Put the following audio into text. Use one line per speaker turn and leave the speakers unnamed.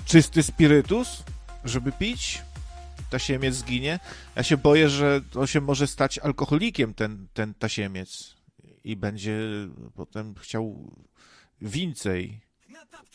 czysty spirytus, żeby pić? Tasiemiec zginie? Ja się boję, że to się może stać alkoholikiem, ten tasiemiec. I będzie potem chciał więcej.